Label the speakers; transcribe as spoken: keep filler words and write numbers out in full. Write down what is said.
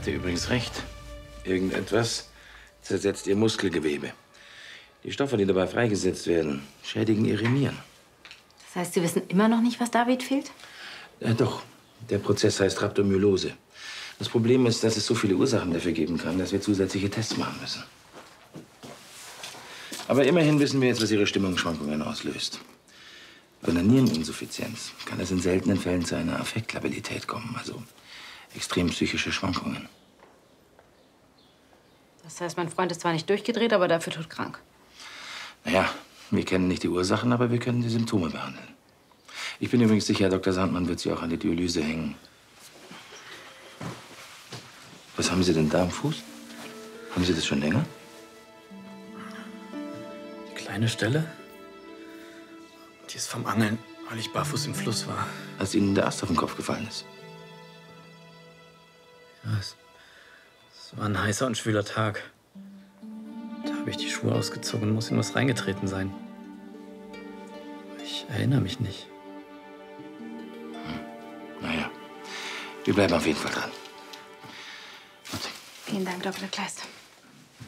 Speaker 1: hatte übrigens recht. Irgendetwas zersetzt ihr Muskelgewebe. Die Stoffe, die dabei freigesetzt werden, schädigen ihre Nieren.
Speaker 2: Das heißt, Sie wissen immer noch nicht, was David fehlt?
Speaker 1: Äh, doch. Der Prozess heißt Rhabdomyolose. Das Problem ist, dass es so viele Ursachen dafür geben kann, dass wir zusätzliche Tests machen müssen. Aber immerhin wissen wir jetzt, was Ihre Stimmungsschwankungen auslöst. Bei einer Niereninsuffizienz kann es in seltenen Fällen zu einer Affektlabilität kommen, also extrem psychische Schwankungen.
Speaker 2: Das heißt, mein Freund ist zwar nicht durchgedreht, aber dafür todkrank.
Speaker 1: Naja, wir kennen nicht die Ursachen, aber wir können die Symptome behandeln. Ich bin übrigens sicher, Doktor Sandmann wird Sie auch an die Dialyse hängen. Was haben Sie denn da am Fuß? Haben Sie das schon länger?
Speaker 3: Die kleine Stelle? Die ist vom Angeln, weil ich barfuß im Fluss war.
Speaker 1: Als Ihnen der Ast auf den Kopf gefallen ist?
Speaker 3: Ja, es, es war ein heißer und schwüler Tag. Da habe ich die Schuhe ausgezogen und muss in was reingetreten sein. Ich erinnere mich nicht.
Speaker 1: Hm. Naja, wir bleiben auf jeden Fall dran.
Speaker 2: Vielen Dank, Doktor Kleist.